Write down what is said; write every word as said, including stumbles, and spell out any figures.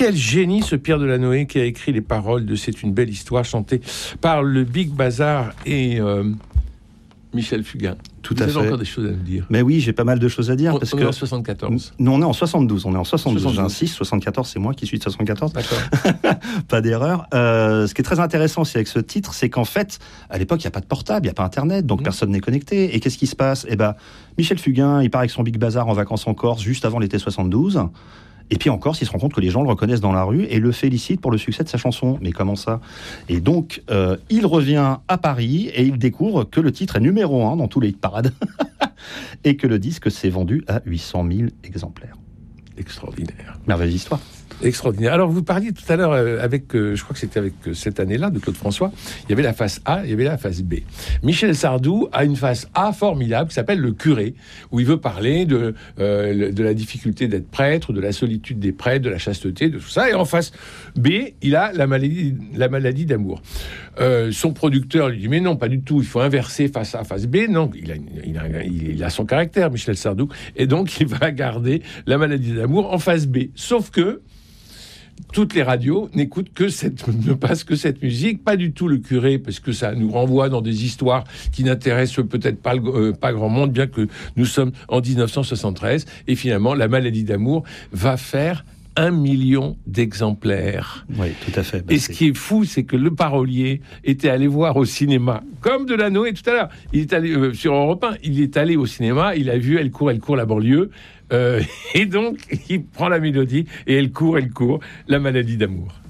Quel génie ce Pierre Delanoë qui a écrit les paroles de C'est une belle histoire chantée par le Big Bazar et euh, Michel Fugain. Tout Vous à avez fait. encore des choses à me dire. Mais oui, j'ai pas mal de choses à dire. On, parce on que est en soixante-quatorze. Non, on est en soixante-douze. On est en soixante-douze, soixante-douze. j'insiste. soixante-quatorze, c'est moi qui suis de soixante-quatorze. D'accord. Pas d'erreur. Euh, ce qui est très intéressant aussi avec ce titre, c'est qu'en fait, à l'époque, il n'y a pas de portable, il n'y a pas Internet, donc Mmh. personne n'est connecté. Et qu'est-ce qui se passe ? Eh ben, Michel Fugain, il part avec son Big Bazar en vacances en Corse juste avant l'été soixante-douze. Et puis en Corse, il se rend compte que les gens le reconnaissent dans la rue et le félicitent pour le succès de sa chanson. Mais comment ça ? Et donc, euh, il revient à Paris et il découvre que le titre est numéro un dans tous les hit parades et que le disque s'est vendu à huit cent mille exemplaires. Extraordinaire. Merveilleuse histoire. Extraordinaire. Alors, vous parliez tout à l'heure euh, avec, euh, je crois que c'était avec euh, cette année-là, de Claude François, il y avait la face A, il y avait la face B. Michel Sardou a une face A formidable qui s'appelle Le Curé, où il veut parler de, euh, de la difficulté d'être prêtre, de la solitude des prêtres, de la chasteté, de tout ça. Et en face B, il a la maladie, la maladie d'amour. Euh, son producteur lui dit, mais non, pas du tout, il faut inverser face A, face B. Non, il a, il a, il a son caractère, Michel Sardou, et donc il va garder la maladie d'amour en face B. Sauf que toutes les radios n'écoutent que cette, ne passent que cette musique, pas du tout Le Curé, parce que ça nous renvoie dans des histoires qui n'intéressent peut-être pas, le, euh, pas grand monde, bien que nous sommes en dix-neuf cent soixante-treize. Et finalement, la maladie d'amour va faire un million d'exemplaires. Oui, tout à fait. Bah, et ce c'est... qui est fou, c'est que le parolier était allé voir au cinéma, comme Delanoë tout à l'heure. Il est allé euh, sur Europe un, il est allé au cinéma, il a vu Elle court, elle court la banlieue. Euh, et donc, il prend la mélodie et elle court, elle court, la maladie d'amour.